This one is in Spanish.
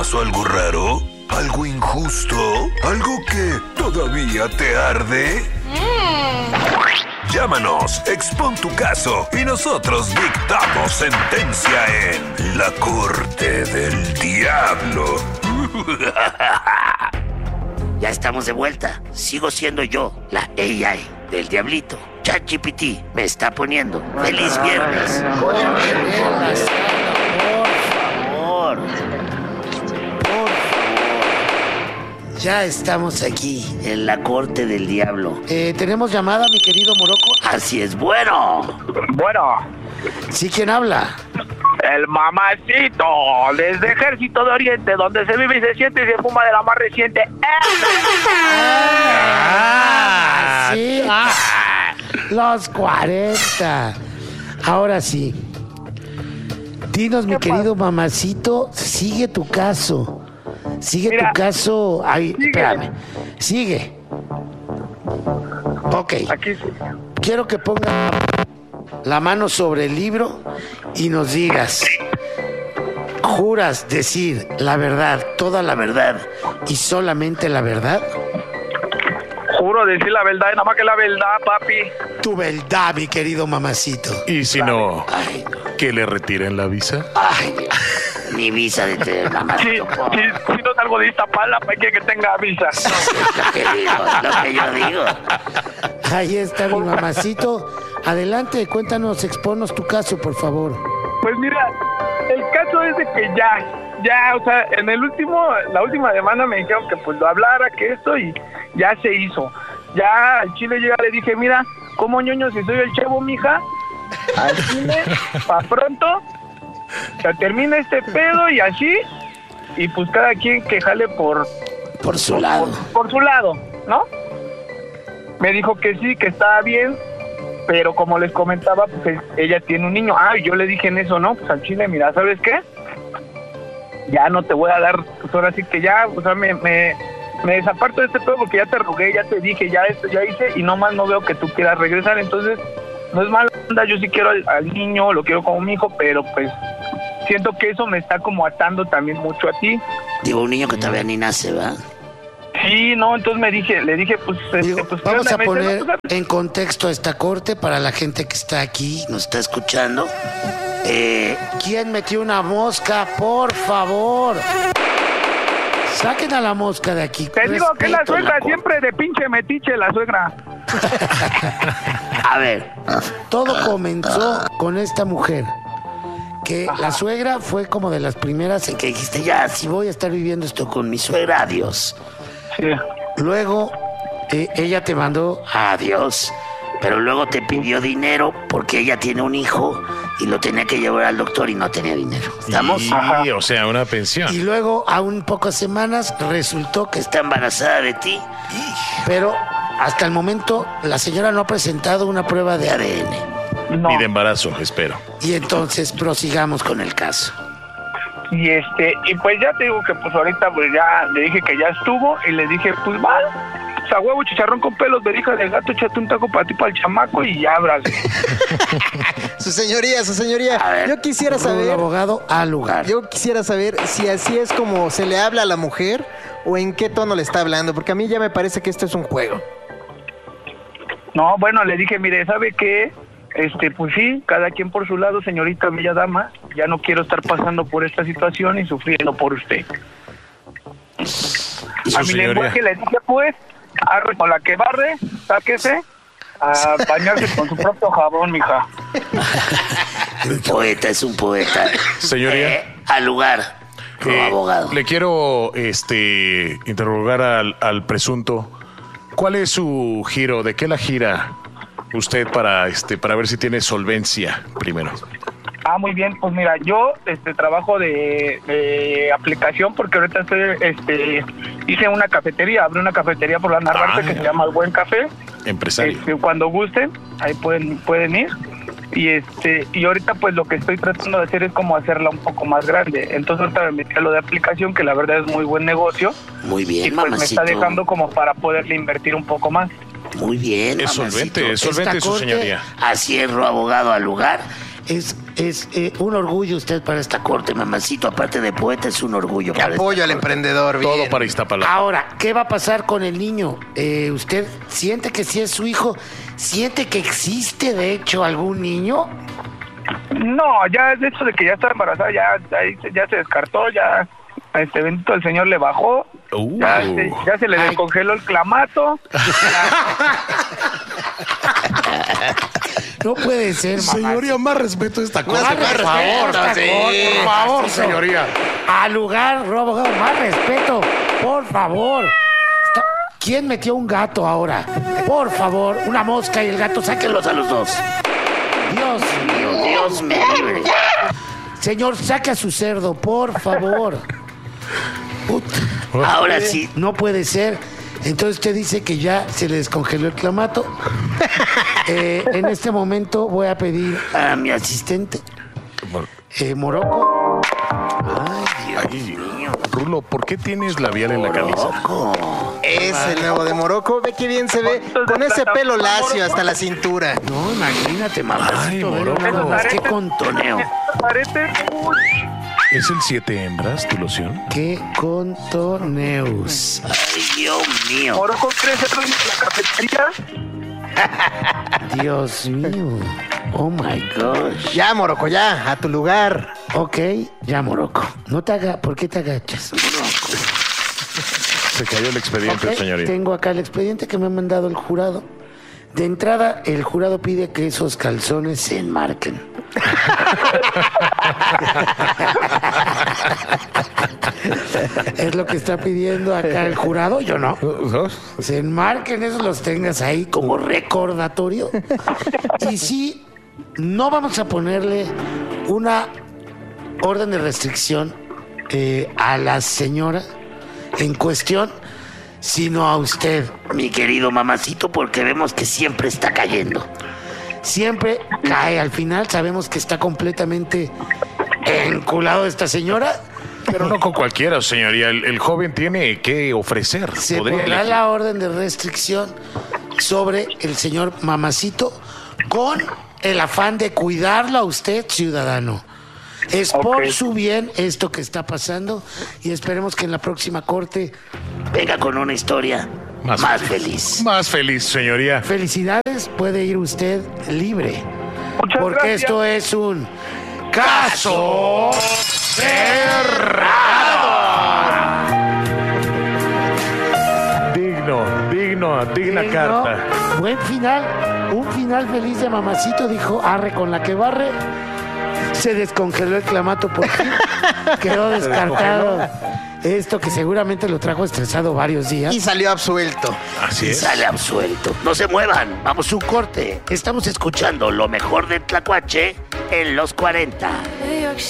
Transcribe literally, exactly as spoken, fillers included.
¿Pasó algo raro? ¿Algo injusto? ¿Algo que todavía te arde? Mm. Llámanos, expon tu caso y nosotros dictamos sentencia en La Corte del Diablo. Ya estamos de vuelta. Sigo siendo yo, la A I del Diablito. ChatGPT me está poniendo. ¡Feliz viernes! Por favor. Por favor. Ya estamos aquí. En la Corte del Diablo. Eh, ¿Tenemos llamada, mi querido Morocco? Así es, bueno. Bueno. ¿Sí, quién habla? El mamacito, desde Ejército de Oriente, donde se vive y se siente y se fuma de la más reciente. ¡Ah! Sí. Ah, los cuarenta. Ahora sí. Dinos, mi querido mamacito, sigue tu caso. Sigue Mira, tu caso. Ay, sigue. Espérame. Sigue. Ok. Aquí sí. Quiero que ponga la mano sobre el libro y nos digas, ¿juras decir la verdad, toda la verdad y solamente la verdad? Juro decir la verdad y nada más que la verdad, papi. Tu verdad, mi querido mamacito. Y si no, Ay, no. ¿que le retiren la visa? Ay, mi visa de tener mamacito. Si, si, si no salgo de Iztapalapa, ¿para qué que tenga visa? No, es lo que digo, es lo que yo digo. Ahí está mi mamacito. Adelante, cuéntanos, exponos tu caso, por favor. Pues mira, el caso es de que ya, ya, o sea, en el último, la última demanda me dijeron que pues lo hablara, que esto, y ya se hizo. Ya al chile yo ya le dije, mira, ¿cómo ñoño si soy el chevo, mija? Al chile, pa' pronto, se termina este pedo y así, y pues cada quien que jale por... Por su lado. Por, por su lado, ¿no? Me dijo que sí, que estaba bien, pero como les comentaba, pues ella tiene un niño. Ah, y yo le dije en eso, ¿no? Pues al chile, mira, ¿sabes qué? Ya no te voy a dar, pues ahora sí que ya, o sea, me, me, me desaparto de este pedo porque ya te rogué, ya te dije, ya esto, ya hice, y nomás no veo que tú quieras regresar. Entonces, no es mala onda, yo sí quiero al, al niño, lo quiero como mi hijo, pero pues siento que eso me está como atando también mucho a ti. Digo, un niño que todavía ni nace, ¿va? Sí, no, entonces me dije, le dije, pues... Digo, este, pues vamos a me poner dice, no, pues, en contexto esta corte para la gente que está aquí, nos está escuchando. Eh, ¿Quién metió una mosca? Por favor. Saquen a la mosca de aquí. Te digo que la suegra la siempre de pinche metiche, la suegra. A ver. Todo comenzó con esta mujer. Que Ajá. La suegra fue como de las primeras en que dijiste, ya, si voy a estar viviendo esto con mi suegra, adiós. Sí. Luego, eh, ella te mandó adiós, pero luego te pidió dinero porque ella tiene un hijo y lo tenía que llevar al doctor y no tenía dinero. ¿Estamos? Y, Ajá. O sea, una pensión. Y luego, a un pocas semanas, resultó que está embarazada de ti. Pero hasta el momento, la señora no ha presentado una prueba de A D N. No. Ni de embarazo, espero. Y entonces prosigamos con el caso. Y este, y pues ya te digo que pues ahorita pues ya le dije que ya estuvo y le dije, pues va, o sea, huevo, chicharrón con pelos, verija de gato, échate un taco para ti, para el chamaco y ya, abrazo. Su señoría, su señoría, yo quisiera saber... Un abogado al lugar. Yo quisiera saber si así es como se le habla a la mujer o en qué tono le está hablando, porque a mí ya me parece que esto es un juego. No, bueno, le dije, mire, ¿sabe qué? Este, pues sí, cada quien por su lado, señorita bella dama, ya no quiero estar pasando por esta situación y sufriendo por usted. A mi lenguaje le dije, pues, arre con la que barre, sáquese, a bañarse con su propio jabón, mija. Un poeta, es un poeta. Señoría. Eh, al lugar, como eh, abogado. Le quiero este, interrogar al, al presunto. ¿Cuál es su giro? ¿De qué la gira usted para este para ver si tiene solvencia primero? Ah, muy bien, pues mira, yo este trabajo de, de aplicación porque ahorita estoy, este, hice una cafetería, abrí una cafetería por la Narvarte ah, que se llama El Buen Café. Empresario. Este, cuando gusten, ahí pueden pueden ir. Y este y ahorita pues lo que estoy tratando de hacer es como hacerla un poco más grande. Entonces ahorita me metí a lo de aplicación, que la verdad es muy buen negocio. Muy bien, y pues mamacito. me está dejando como para poderle invertir un poco más. Muy bien, es mamacito. solvente, es solvente su señoría. Así es, abogado al lugar. Es Es eh, un orgullo usted para esta corte, mamacito. Aparte de poeta, es un orgullo. Que apoyo al emprendedor, bien. Todo para Iztapalapa. Ahora, ¿qué va a pasar con el niño? Eh, ¿Usted siente que sí es su hijo? ¿Siente que existe, de hecho, algún niño? No, ya de hecho de que ya está embarazada, ya, ya, ya se descartó, ya este bendito el señor le bajó, Uh. ya, se, ya se le Ay. descongeló el clamato. No puede ser, mamá. Señoría, más respeto a esta cosa. Más Por respeto, favor, sí. por favor, señoría. Al lugar, robo, más respeto, por favor. Está- ¿Quién metió un gato ahora? Por favor, una mosca y el gato, sáquenlos a los dos. Dios mío, Dios me libre. Señor, saque a su cerdo, por favor. Put- Ahora sí. No puede ser. Entonces usted dice que ya se le descongeló el clamato. Eh, en este momento voy a pedir a mi asistente, eh, Morocco. Ay, Dios mío. Rulo, ¿por qué tienes labial en la camisa? Es el nuevo de Morocco. Ve que bien se ve. Con ese pelo lacio hasta la cintura. No, imagínate, mamacito. Ay, ve Morocco. nada más, qué contoneo. Parece, uy, ¿Es el siete hembras tu loción? Qué contoneus. Ay, Dios mío. Morocco crece en la cafetería. Dios mío. Oh my gosh. Ya, Morocco, ya. A tu lugar. Ok, ya, Morocco. No te haga, ¿por qué te agachas? Se cayó el expediente, Ok, señoría. tengo acá el expediente que me ha mandado el jurado. De entrada, el jurado pide que esos calzones se enmarquen. Es lo que está pidiendo acá el jurado, yo no. Se enmarquen, esos los tengas ahí como recordatorio. Y sí, no vamos a ponerle una orden de restricción eh, a la señora en cuestión, sino a usted, Mi querido mamacito, porque vemos que siempre está cayendo. siempre cae al final. Sabemos que está completamente enculado esta señora. Pero no con cualquiera, señoría. El, el joven tiene que ofrecer. Se Podría pondrá elegir. la orden de restricción sobre el señor Mamacito con el afán de cuidarlo a usted, ciudadano. Es por Ok. su bien esto que está pasando y esperemos que en la próxima corte. Venga con una historia Más más, feliz. Más feliz, señoría. Felicidades, puede ir usted libre. Muchas Porque gracias. esto es un caso Digno, digno, digna Sí, ¿no? carta. Buen final, un final feliz de Mamacito, dijo arre con la que barre. Se descongeló el clamato por fin, quedó descartado. Esto que seguramente lo trajo estresado varios días. Y salió absuelto. Así Y es. sale absuelto. No se muevan. Vamos a un corte. Estamos escuchando lo mejor de Tlacuache en los cuarenta. New York